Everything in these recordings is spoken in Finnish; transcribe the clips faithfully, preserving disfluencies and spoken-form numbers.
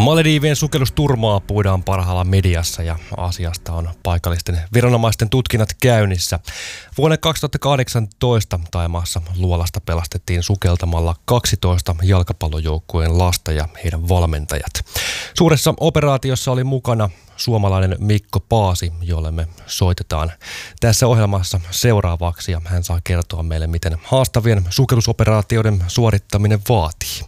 Malediivien sukellusturmaa puidaan parhaillaan mediassa ja asiasta on paikallisten viranomaisten tutkinnat käynnissä. Vuonna kaksituhattakahdeksantoista Thaimaassa luolasta pelastettiin sukeltamalla kaksitoista jalkapallojoukkueen lasta ja heidän valmentajat. Suuressa operaatiossa oli mukana suomalainen Mikko Paasi, jolle me soitetaan tässä ohjelmassa seuraavaksi, ja hän saa kertoa meille, miten haastavien sukellusoperaatioiden suorittaminen vaatii.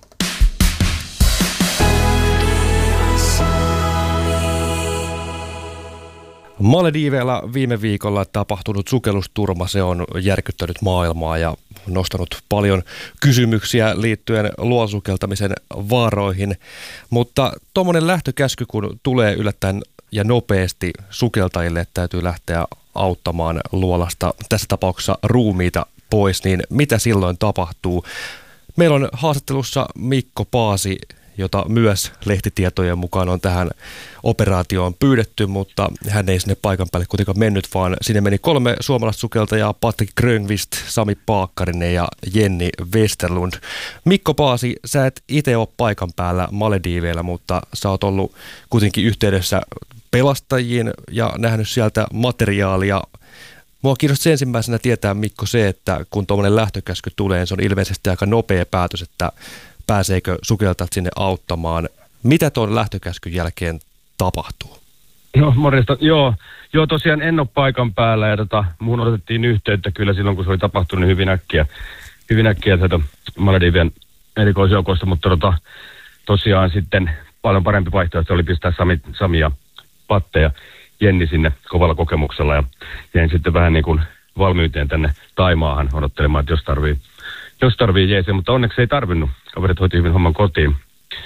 Malediiveilla viime viikolla tapahtunut sukellusturma, se on järkyttänyt maailmaa ja nostanut paljon kysymyksiä liittyen luolasukeltamisen vaaroihin. Mutta tuommoinen lähtökäsky, kun tulee yllättäen ja nopeasti sukeltajille, että täytyy lähteä auttamaan luolasta, tässä tapauksessa ruumiita pois, niin mitä silloin tapahtuu? Meillä on haastattelussa Mikko Paasi, jota myös lehtitietojen mukaan on tähän operaatioon pyydetty, mutta hän ei sinne paikan päälle kuitenkaan mennyt, vaan sinne meni kolme suomalaista sukeltajaa, Patrik Grönqvist, Sami Paakkarinen ja Jenni Westerlund. Mikko Paasi, sä et itse ole paikan päällä Malediiveillä, mutta sä oot ollut kuitenkin yhteydessä pelastajiin ja nähnyt sieltä materiaalia. Mua kiinnostaa ensimmäisenä tietää, Mikko, se, että kun tuommoinen lähtökäsky tulee, niin se on ilmeisesti aika nopea päätös, että pääseekö sukeltajat sinne auttamaan. Mitä tuon lähtökäskyn jälkeen tapahtuu? No morjesta, joo. Joo, tosiaan en ole paikan päällä ja tota, muun otettiin yhteyttä kyllä silloin, kun se oli tapahtunut niin hyvin äkkiä. Hyvin äkkiä tätä Maledivien erikoisjoukosta, mutta tota, tosiaan sitten paljon parempi vaihtoehto oli pistää Sami, Sami ja Patte ja Jenni sinne kovalla kokemuksella ja jäin sitten vähän niin kuin valmiuteen tänne Taimaahan odottelemaan, että jos tarvii Jos tarvii jeesiä, mutta onneksi ei tarvinnut. Kaverit hoiti hyvin homman kotiin.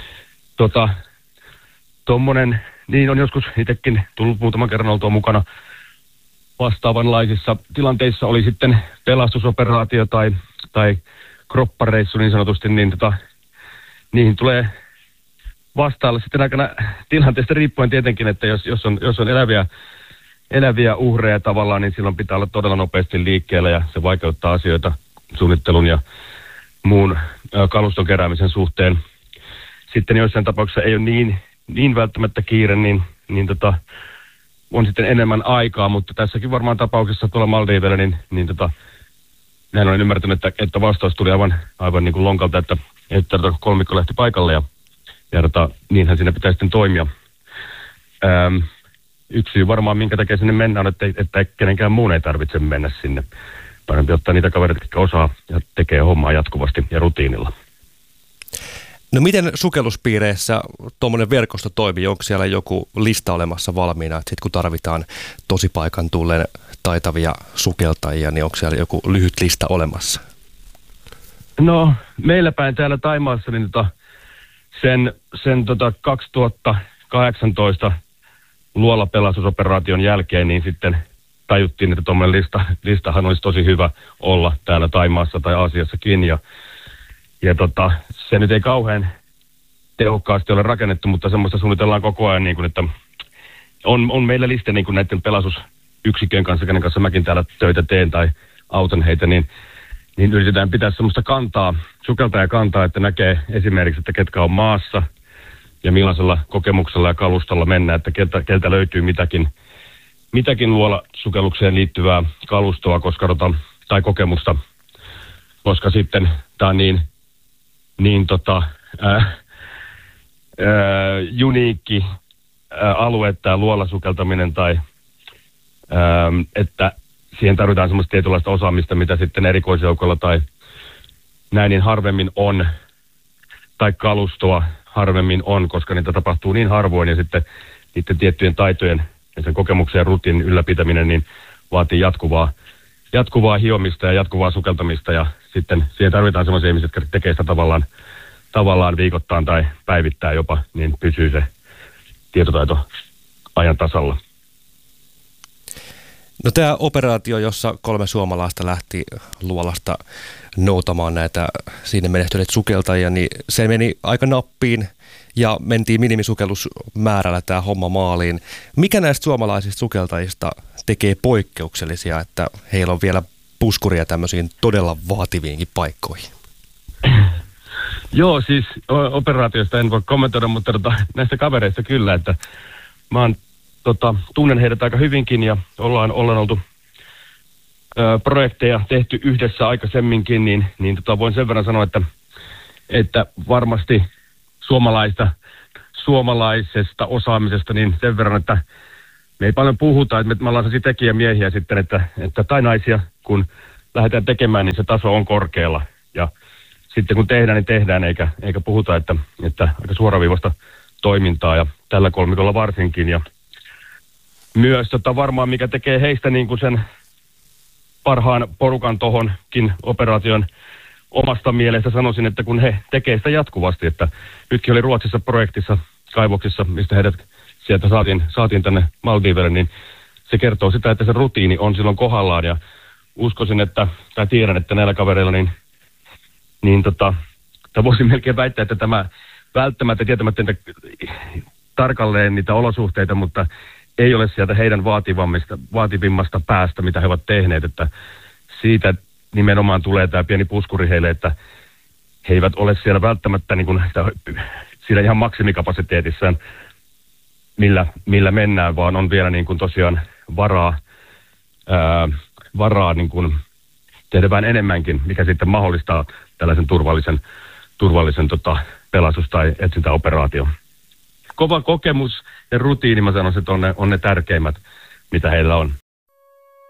Tota, tommonen, niin on joskus itsekin tullut muutaman kerran oltua mukana vastaavanlaisissa tilanteissa. Oli sitten pelastusoperaatio tai, tai kroppareissu niin sanotusti, niin tota, niihin tulee vastailla sitten aikana tilanteesta riippuen tietenkin, että jos, jos, on, jos on eläviä, eläviä uhreja tavallaan, niin silloin pitää olla todella nopeasti liikkeellä ja se vaikeuttaa asioita suunnittelun ja muun kaluston keräämisen suhteen. Sitten joissain tapauksissa ei ole niin, niin välttämättä kiire, niin, niin tota, on sitten enemmän aikaa, mutta tässäkin varmaan tapauksessa tuolla Maldiiveilla, niin, niin tota, näin olen ymmärtänyt, että, että vastaus tuli aivan, aivan niin kuin lonkalta, että, että kolmikko lähti paikalle ja, ja tota, niinhän siinä pitää sitten toimia. Ähm, yksi syy varmaan, minkä takia sinne mennään, että, että kenenkään muun ei tarvitse mennä sinne. Parempi ottaa niitä kavereita, jotka osaa ja tekee hommaa jatkuvasti ja rutiinilla. No miten sukelluspiireissä tuommoinen verkosto toimii? Onko siellä joku lista olemassa valmiina, että sitten kun tarvitaan tosipaikan tulleen taitavia sukeltajia, niin onko siellä joku lyhyt lista olemassa? No meillä päin täällä Thaimaassa niin tota, sen, sen tota kaksituhattakahdeksantoista luolapelastusoperaation jälkeen niin sitten tajuttiin, että tuommoinen lista, listahan olisi tosi hyvä olla täällä Thaimaassa tai Aasiassakin. Ja, ja tota, se nyt ei kauhean tehokkaasti ole rakennettu, mutta semmoista suunnitellaan koko ajan, niin kuin, että on, on meillä liste niin kuin näiden pelastusyksikön kanssa, kenen kanssa mäkin täällä töitä teen tai autan heitä, niin, niin yritetään pitää semmoista kantaa, sukeltaja kantaa, että näkee esimerkiksi, että ketkä on maassa ja millaisella kokemuksella ja kalustolla mennään, että keltä, keltä löytyy mitäkin mitäkin luolasukellukseen liittyvää kalustoa koska, tai kokemusta, koska sitten tämä on niin, niin tota, ää, ää, uniikki ää, alue, tämä luolasukeltaminen, tai ää, että siihen tarvitaan semmoista tietynlaista osaamista, mitä sitten erikoisjoukolla tai näin niin harvemmin on, tai kalustoa harvemmin on, koska niitä tapahtuu niin harvoin, ja sitten niiden tiettyjen taitojen ja sen kokemuksen ja rutiinin ylläpitäminen niin vaatii jatkuvaa, jatkuvaa hiomista ja jatkuvaa sukeltamista. Ja sitten siihen tarvitaan sellaisia ihmisiä, jotka tekee sitä tavallaan, tavallaan viikoittain tai päivittäin jopa, niin pysyy se tietotaito ajan tasalla. No tämä operaatio, jossa kolme suomalaista lähti luolasta noutamaan näitä siinä menehtyneitä sukeltajia, niin se meni aika nappiin. Ja mentiin minimisukellusmäärällä tämä homma maaliin. Mikä näistä suomalaisista sukeltajista tekee poikkeuksellisia, että heillä on vielä puskuria tämmöisiin todella vaativiinkin paikkoihin? Joo, siis o- operaatiosta en voi kommentoida, mutta tota, näistä kavereista kyllä, että mä oon, tota, tunnen heidät aika hyvinkin ja ollaan, ollaan oltu ö, projekteja tehty yhdessä aikaisemminkin, niin, niin tota, voin sen verran sanoa, että, että varmasti suomalaista, suomalaisesta osaamisesta niin sen verran, että me ei paljon puhuta, että me, me ollaan sellaisia tekijämiehiä sitten, että, että, tai naisia, kun lähdetään tekemään, niin se taso on korkealla. Ja sitten kun tehdään, niin tehdään, eikä, eikä puhuta, että, että aika suoraviivasta toimintaa, ja tällä kolmikolla varsinkin. Ja myös tota, varmaan, mikä tekee heistä niin kuin sen parhaan porukan tohonkin operaation omasta mielestä, sanoisin, että kun he tekee sitä jatkuvasti, että nytkin oli Ruotsissa projektissa, kaivoksissa, mistä heidät sieltä saatiin, saatiin tänne Maldivelle, niin se kertoo sitä, että se rutiini on silloin kohdallaan, ja uskoisin, että, tai tiedän, että näillä kavereilla, niin, niin tota, voisin melkein väittää, että tämä välttämättä tietämättä tarkalleen niitä olosuhteita, mutta ei ole sieltä heidän vaativimmasta, vaativimmasta päästä, mitä he ovat tehneet, että siitä nimenomaan tulee tämä pieni puskuri heille, että he eivät ole siellä välttämättä niin kuin sitä, siinä ihan maksimikapasiteetissaan, millä, millä mennään, vaan on vielä niin kuin tosiaan varaa, ää, varaa niin kuin tehdä vähän enemmänkin, mikä sitten mahdollistaa tällaisen turvallisen, turvallisen tota, pelastus- tai etsintäoperaatio. Kova kokemus ja rutiini, mä sanoisin, että on ne, on ne tärkeimmät, mitä heillä on.